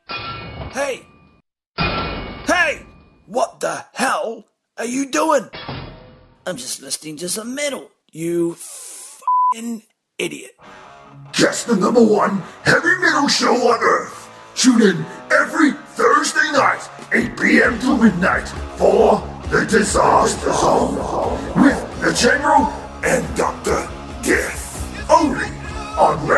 Hey! Hey! What the hell are you doing? I'm just listening to some metal, you f***ing idiot. Just the #1 heavy metal show on Earth. Tune in every Thursday night, 8 p.m. to midnight, for The Disaster Zone with the General and Dr. Death. Only on